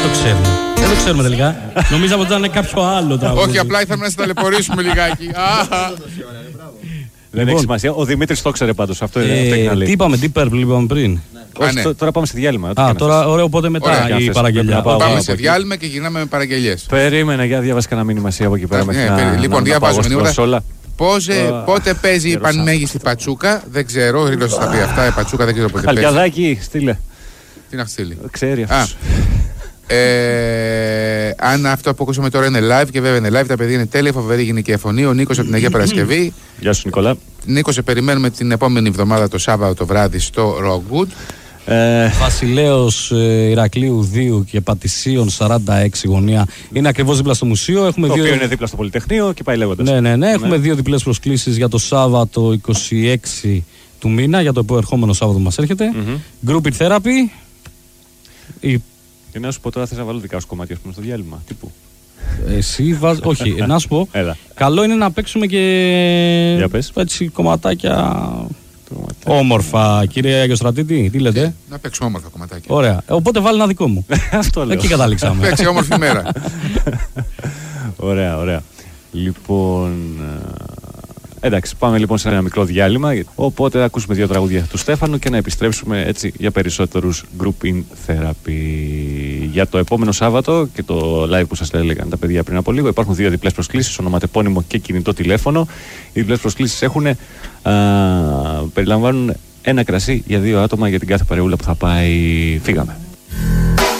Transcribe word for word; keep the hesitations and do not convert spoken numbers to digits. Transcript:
το ξέρουμε. Δεν το ξέρουμε τελικά. Νομίζαμε ότι ήταν κάποιο άλλο τραγούδι. Όχι, απλά ήθελαμε να σε ταλαιπωρήσουμε λιγάκι. Δεν έχει σημασία. Ο Δημήτρης το ξέρει πάντως. Αυτό είναι Τι είπαμε, Deep Purple είπαμε πριν. Όχι, τώρα πάμε σε διάλειμμα. Α, τώρα ωραία, οπότε μετά η παραγγελιά. Πάμε σε διάλειμμα και γυρνάμε με παραγγελιές. Περίμενα, για διάβασε κανένα μήνυμα εσύ από εκεί πέρα. Λοιπόν, διαβάζω μηνύματα. Πότε παίζει η πανμέγιστη πατσούκα, δεν ξέρω, Ρίλος θα πει αυτά, η πατσούκα δεν ξέρω πότε παίζει. Χαλκιαδάκι, στείλε. Τι να στείλει. Ξέρει αυτός. Ε, αν αυτό που ακούσαμε τώρα είναι live, και βέβαια είναι live, τα παιδιά είναι τέλεια, φοβερή γυναικεία φωνή. Ο Νίκος από την Αγία Παρασκευή. Γεια σου, Νικόλα. Νίκο, σε περιμένουμε την επόμενη εβδομάδα το Σάββατο το βράδυ στο Rockwood. Ε... Βασιλέως ε, Ηρακλείου δύο και Πατησίων σαράντα έξι γωνία. Είναι ακριβώς δίπλα στο μουσείο. Έχουμε το δύο... οποίο είναι δίπλα στο Πολυτεχνείο και πάει λέγοντας. Ναι, ναι, ναι. Έχουμε ναι. δύο διπλές προσκλήσεις για το Σάββατο είκοσι έξι του μήνα, για το επόμενο Σάββατο που μας έρχεται. Mm-hmm. Group Therapy. Η... Και να σου πω τώρα, θες να βάλω δικά σου κομμάτια στο διάλειμμα. Τύπου. Εσύ βάζ... Όχι, να σου πω. Έλα. Καλό είναι να παίξουμε και έτσι κομματάκια όμορφα. Κύριε Αγιοστρατήτη, τι λέτε. Ε, να παίξουμε όμορφα κομματάκια. Ωραία. Οπότε βάλει ένα δικό μου. Αυτό λέω. Εκεί καταλήξαμε. Παίξει όμορφη μέρα. Ωραία, ωραία. Λοιπόν. Εντάξει, πάμε λοιπόν σε ένα μικρό διάλειμμα. Οπότε θα ακούσουμε δύο τραγούδια του Στέφανου και να επιστρέψουμε έτσι για περισσότερους Group in Therapy. Για το επόμενο Σάββατο και το live που σας έλεγαν τα παιδιά πριν από λίγο, υπάρχουν δύο διπλές προσκλήσεις, ονοματεπώνυμο και κινητό τηλέφωνο. Οι διπλές προσκλήσεις έχουν, α, περιλαμβάνουν ένα κρασί για δύο άτομα για την κάθε παρεούλα που θα πάει. Φύγαμε.